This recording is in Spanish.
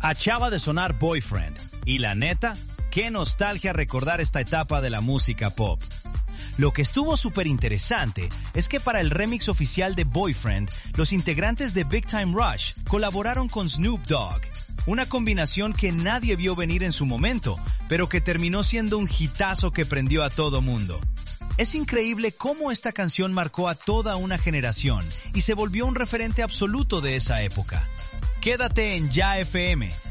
Acaba de sonar Boyfriend, y la neta, qué nostalgia recordar esta etapa de la música pop. Lo que estuvo súper interesante es que para el remix oficial de Boyfriend, los integrantes de Big Time Rush colaboraron con Snoop Dogg, una combinación que nadie vio venir en su momento, pero que terminó siendo un hitazo que prendió a todo mundo. Es increíble cómo esta canción marcó a toda una generación y se volvió un referente absoluto de esa época. Quédate en Ya FM,